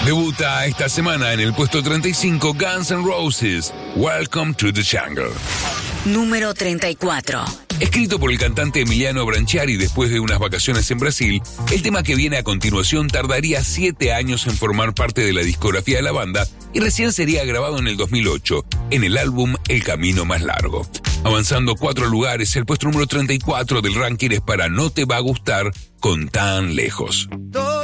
Debuta esta semana en el puesto 35 Guns N' Roses, Welcome to the Jungle. Número 34. Escrito por el cantante Emiliano Branchiari después de unas vacaciones en Brasil, el tema que viene a continuación tardaría 7 años en formar parte de la discografía de la banda y recién sería grabado en el 2008, en el álbum El Camino Más Largo. Avanzando 4 lugares, el puesto número 34 del ranking es para No Te Va a Gustar con Tan Lejos.